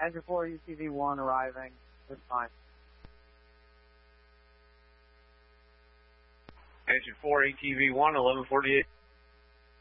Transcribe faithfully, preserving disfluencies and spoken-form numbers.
Engine four, U T V one arriving. This time. Engine four, A T V one, eleven forty-eight.